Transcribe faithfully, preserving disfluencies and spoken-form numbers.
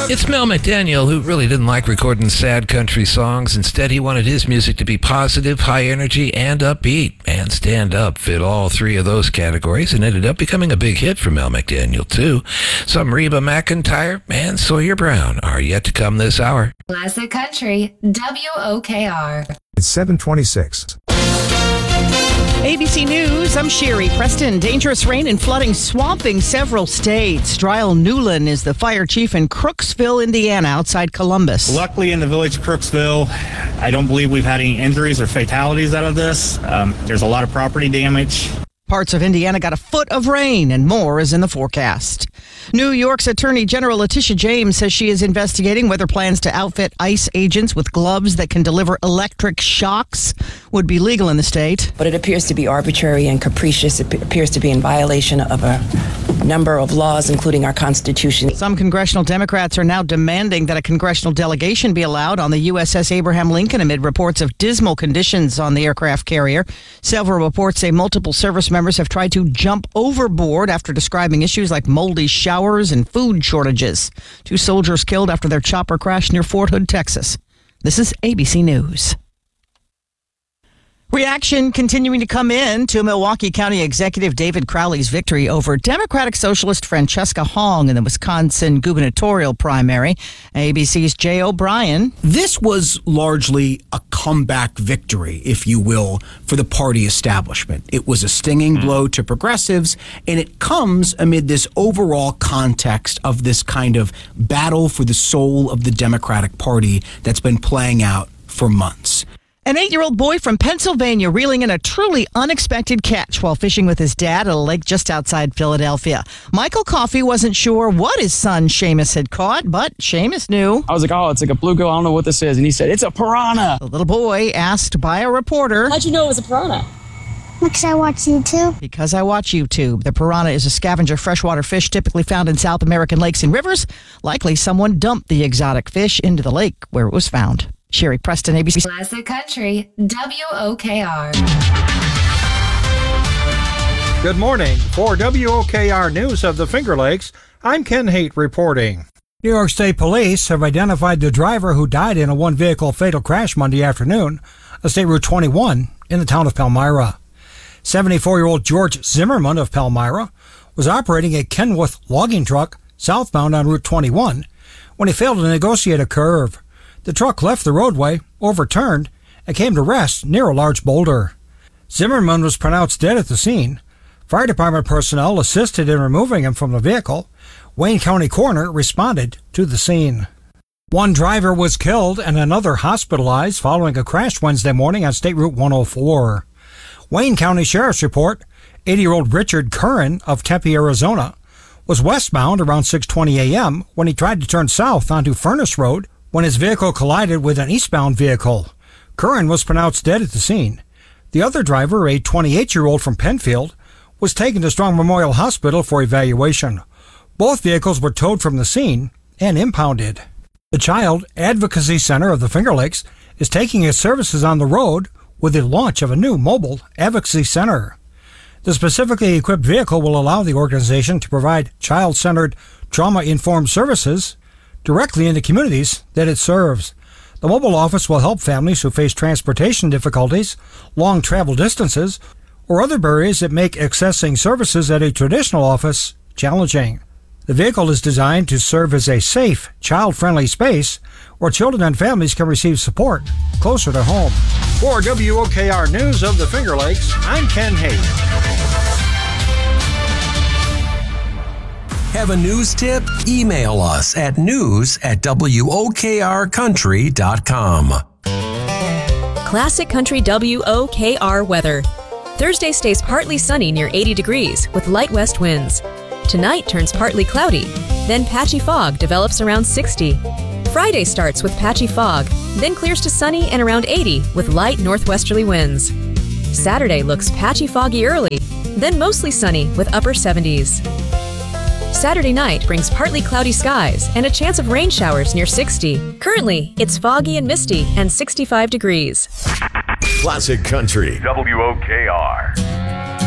It's Mel McDaniel, who really didn't like recording sad country songs. Instead, he wanted his music to be positive, high energy, and upbeat. And Stand Up fit all three of those categories and ended up becoming a big hit for Mel McDaniel, too. Some Reba McEntire and Sawyer Brown are yet to come this hour. Classic Country, W O K R. It's seven twenty-six. A B C News, I'm Sherry Preston. Dangerous rain and flooding swamping several states. Dryle Newland is the fire chief in Crooksville, Indiana, outside Columbus. Luckily, in the village of Crooksville, I don't believe we've had any injuries or fatalities out of this. Um, there's a lot of property damage. Parts of Indiana got a foot of rain, and more is in the forecast. New York's Attorney General Letitia James says she is investigating whether plans to outfit ICE agents with gloves that can deliver electric shocks would be legal in the state. But it appears to be arbitrary and capricious. It appears to be in violation of a number of laws, including our Constitution. Some congressional Democrats are now demanding that a congressional delegation be allowed on the U S S Abraham Lincoln amid reports of dismal conditions on the aircraft carrier. Several reports say multiple service members have tried to jump overboard after describing issues like moldy showers and food shortages. Two soldiers killed after their chopper crashed near Fort Hood, Texas. This is A B C News. Reaction continuing to come in to Milwaukee County Executive David Crowley's victory over Democratic Socialist Francesca Hong in the Wisconsin gubernatorial primary. A B C's Jay O'Brien. This was largely a comeback victory, if you will, for the party establishment. It was a stinging mm-hmm. blow to progressives, and it comes amid this overall context of this kind of battle for the soul of the Democratic Party that's been playing out for months. An eight-year-old boy from Pennsylvania reeling in a truly unexpected catch while fishing with his dad at a lake just outside Philadelphia. Michael Coffey wasn't sure what his son Seamus had caught, but Seamus knew. I was like, oh, it's like a bluegill. I don't know what this is. And he said, it's a piranha. The little boy asked by a reporter. How'd you know it was a piranha? Because I watch YouTube. Because I watch YouTube. The piranha is a scavenger freshwater fish typically found in South American lakes and rivers. Likely someone dumped the exotic fish into the lake where it was found. Sherry Preston, A B C. Classic Country, W O K R. Good morning. For W O K R News of the Finger Lakes, I'm Ken Haight reporting. New York State Police have identified the driver who died in a one-vehicle fatal crash Monday afternoon on State Route twenty-one in the town of Palmyra. seventy-four-year-old George Zimmerman of Palmyra was operating a Kenworth logging truck southbound on Route twenty-one when he failed to negotiate a curve. The truck left the roadway, overturned, and came to rest near a large boulder. Zimmerman was pronounced dead at the scene. Fire department personnel assisted in removing him from the vehicle. Wayne County Coroner responded to the scene. One driver was killed and another hospitalized following a crash Wednesday morning on State Route one oh four. Wayne County Sheriff's report, eighty-year-old Richard Curran of Tempe, Arizona, was westbound around six twenty a.m. when he tried to turn south onto Furnace Road when his vehicle collided with an eastbound vehicle. Curran was pronounced dead at the scene. The other driver, a twenty-eight-year-old from Penfield, was taken to Strong Memorial Hospital for evaluation. Both vehicles were towed from the scene and impounded. The Child Advocacy Center of the Finger Lakes is taking its services on the road with the launch of a new mobile advocacy center. The specifically equipped vehicle will allow the organization to provide child-centered, trauma-informed services directly in the communities that it serves. The mobile office will help families who face transportation difficulties, long travel distances, or other barriers that make accessing services at a traditional office challenging. The vehicle is designed to serve as a safe, child-friendly space where children and families can receive support closer to home. For W O K R News of the Finger Lakes, I'm Ken Haight. Have a news tip? Email us at news at W O K R country dot com. Classic Country W O K R weather. Thursday stays partly sunny near eighty degrees with light west winds. Tonight turns partly cloudy, then patchy fog develops around sixty. Friday starts with patchy fog, then clears to sunny and around eighty with light northwesterly winds. Saturday looks patchy foggy early, then mostly sunny with upper seventies. Saturday night brings partly cloudy skies and a chance of rain showers near sixty. Currently, it's foggy and misty and sixty-five degrees. Classic Country, W O K R.